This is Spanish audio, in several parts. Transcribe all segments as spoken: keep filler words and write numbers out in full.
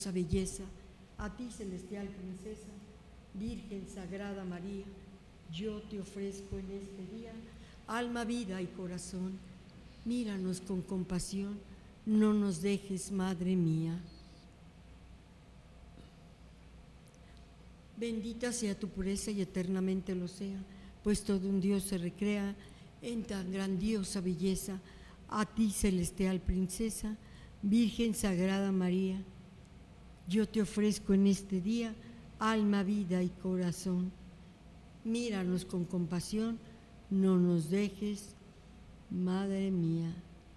belleza, a ti celestial princesa, Virgen Sagrada María, yo te ofrezco en este día alma, vida y corazón. Míranos con compasión, no nos dejes, Madre mía. Bendita sea tu pureza y eternamente lo sea, pues todo un Dios se recrea en tan grandiosa belleza. A ti celestial princesa, Virgen Sagrada María, yo te ofrezco en este día alma, vida y corazón. Míranos con compasión, no nos dejes, Madre mía.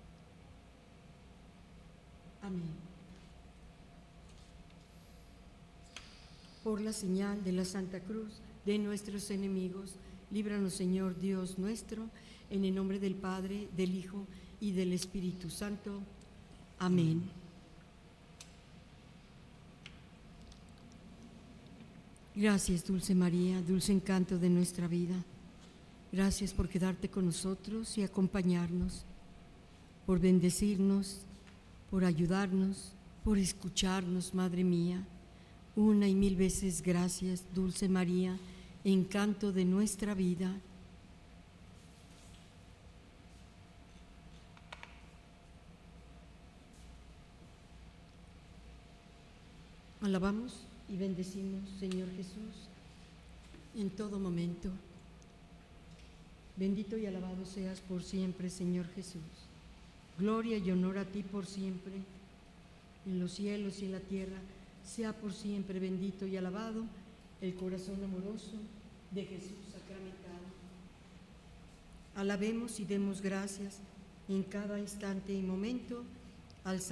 Amén. Por la señal de la Santa Cruz de nuestros enemigos, líbranos, Señor Dios nuestro, en el nombre del Padre, del Hijo y del Espíritu Santo. Amén. Gracias, Dulce María, dulce encanto de nuestra vida. Gracias por quedarte con nosotros y acompañarnos, por bendecirnos, por ayudarnos, por escucharnos, Madre mía. Una y mil veces gracias, Dulce María, encanto de nuestra vida. Alabamos y bendecimos, Señor Jesús, en todo momento. Bendito y alabado seas por siempre, Señor Jesús. Gloria y honor a ti por siempre, en los cielos y en la tierra. Sea por siempre bendito y alabado el corazón amoroso de Jesús sacramentado. Alabemos y demos gracias en cada instante y momento al